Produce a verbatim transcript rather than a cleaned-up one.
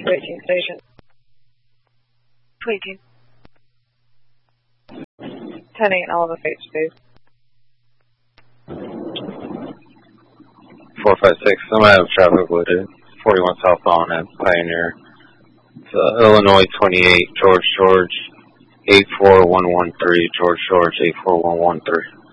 two eighteen station. two eighteen. ten eight, eleven eight space. four five six, somebody have traffic loaded. forty-one southbound at Pioneer. It's, uh, Illinois twenty-eight, George George, eight four one one three, George George, eight four one one three.